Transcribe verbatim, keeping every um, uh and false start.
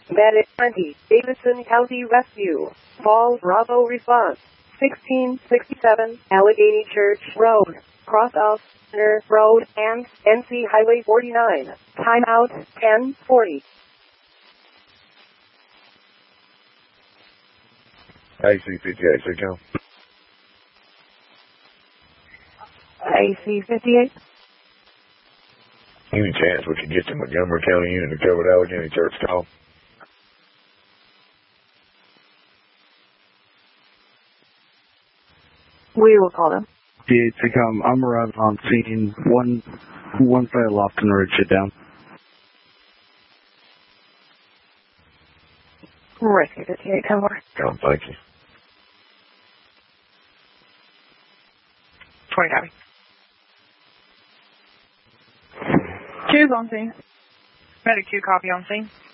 Medic twenty, Davidson County Rescue. Falls Bravo response. sixteen sixty-seven, Allegheny Church Road, cross of Center Road and N C Highway forty-nine. Timeout ten forty. A C fifty-eight, so come. A C fifty-eight. Any chance we could get the Montgomery County unit to cover the Allegheny Church call? We will call them. Yeah, to come. I'm arriving on scene. One, one fell off and ridge it down. Rescue fifty-eight, ten four. Come, thank you. twenty copy. Two's on scene. Medic two copy on scene.